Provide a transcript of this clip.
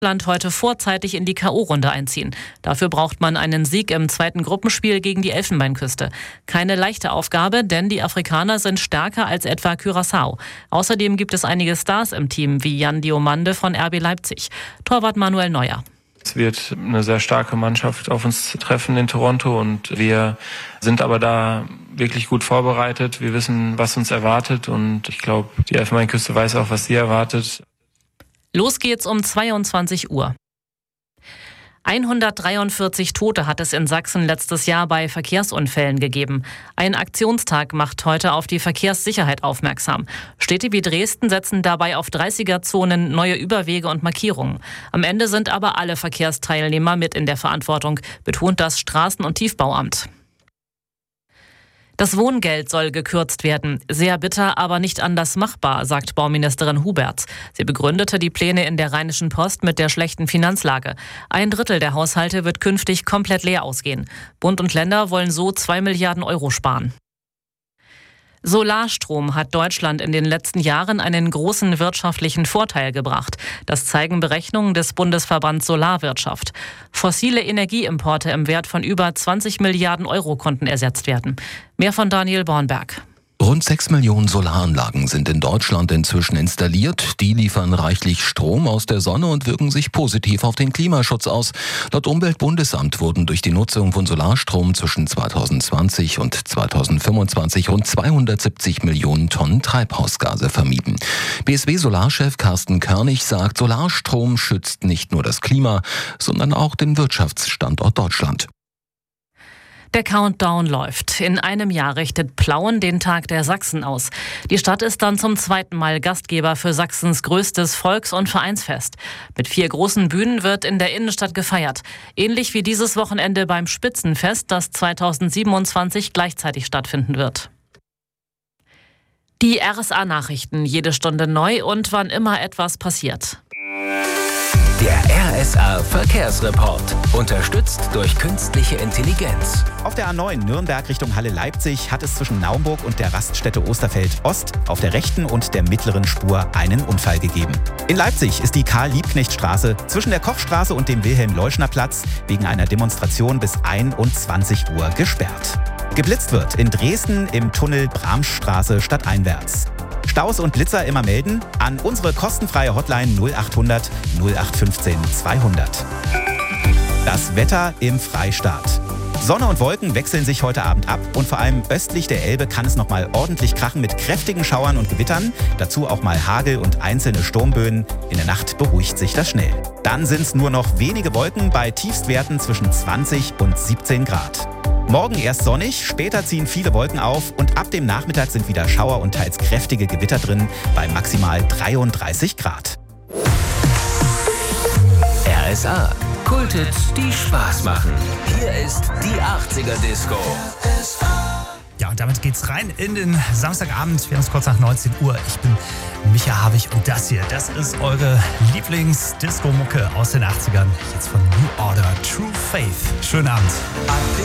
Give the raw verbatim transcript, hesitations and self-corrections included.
Land heute vorzeitig in die K O-Runde einziehen. Dafür braucht man einen Sieg im zweiten Gruppenspiel gegen die Elfenbeinküste. Keine leichte Aufgabe, denn die Afrikaner sind stärker als etwa Curaçao. Außerdem gibt es einige Stars im Team, wie Jan Diomande von R B Leipzig. Torwart Manuel Neuer. Es wird eine sehr starke Mannschaft auf uns treffen in Toronto und wir sind aber da wirklich gut vorbereitet. Wir wissen, was uns erwartet und ich glaube, die Elfenbeinküste weiß auch, was sie erwartet. Los geht's um zweiundzwanzig Uhr. hundertdreiundvierzig Tote hat es in Sachsen letztes Jahr bei Verkehrsunfällen gegeben. Ein Aktionstag macht heute auf die Verkehrssicherheit aufmerksam. Städte wie Dresden setzen dabei auf dreißiger-Zonen, neue Überwege und Markierungen. Am Ende sind aber alle Verkehrsteilnehmer mit in der Verantwortung, betont das Straßen- und Tiefbauamt. Das Wohngeld soll gekürzt werden. Sehr bitter, aber nicht anders machbar, sagt Bauministerin Huberts. Sie begründete die Pläne in der Rheinischen Post mit der schlechten Finanzlage. Ein Drittel der Haushalte wird künftig komplett leer ausgehen. Bund und Länder wollen so zwei Milliarden Euro sparen. Solarstrom hat Deutschland in den letzten Jahren einen großen wirtschaftlichen Vorteil gebracht. Das zeigen Berechnungen des Bundesverbands Solarwirtschaft. Fossile Energieimporte im Wert von über zwanzig Milliarden Euro konnten ersetzt werden. Mehr von Daniel Bornberg. Rund sechs Millionen Solaranlagen sind in Deutschland inzwischen installiert. Die liefern reichlich Strom aus der Sonne und wirken sich positiv auf den Klimaschutz aus. Laut Umweltbundesamt wurden durch die Nutzung von Solarstrom zwischen zweitausendzwanzig und zweitausendfünfundzwanzig rund zweihundertsiebzig Millionen Tonnen Treibhausgase vermieden. B S W-Solarchef Carsten Körnig sagt, Solarstrom schützt nicht nur das Klima, sondern auch den Wirtschaftsstandort Deutschland. Der Countdown läuft. In einem Jahr richtet Plauen den Tag der Sachsen aus. Die Stadt ist dann zum zweiten Mal Gastgeber für Sachsens größtes Volks- und Vereinsfest. Mit vier großen Bühnen wird in der Innenstadt gefeiert. Ähnlich wie dieses Wochenende beim Spitzenfest, das zweitausendsiebenundzwanzig gleichzeitig stattfinden wird. Die R S A-Nachrichten, jede Stunde neu und wann immer etwas passiert. Der R S A-Verkehrsreport. Unterstützt durch künstliche Intelligenz. Auf der A neun Nürnberg Richtung Halle-Leipzig hat es zwischen Naumburg und der Raststätte Osterfeld-Ost auf der rechten und der mittleren Spur einen Unfall gegeben. In Leipzig ist die Karl-Liebknecht-Straße zwischen der Kochstraße und dem Wilhelm-Leuschner-Platz wegen einer Demonstration bis einundzwanzig Uhr gesperrt. Geblitzt wird in Dresden im Tunnel Bramstraße stadteinwärts. Staus und Blitzer immer melden an unsere kostenfreie Hotline null achthundert null acht fünfzehn zweihundert. Das Wetter im Freistaat. Sonne und Wolken wechseln sich heute Abend ab und vor allem östlich der Elbe kann es nochmal ordentlich krachen mit kräftigen Schauern und Gewittern. Dazu auch mal Hagel und einzelne Sturmböen. In der Nacht beruhigt sich das schnell. Dann sind es nur noch wenige Wolken bei Tiefstwerten zwischen zwanzig und siebzehn Grad. Morgen erst sonnig, später ziehen viele Wolken auf und ab dem Nachmittag sind wieder Schauer und teils kräftige Gewitter drin bei maximal dreiunddreißig Grad. R S A. Kulthits, die Spaß machen. Hier ist die achtziger-Disco. Ja, und damit geht's rein in den Samstagabend. Wir haben es kurz nach neunzehn Uhr. Ich bin Micha Habich und das hier, das ist eure Lieblings-Disco-Mucke aus den achtzigern. Jetzt von New Order, True Faith. Schönen Abend.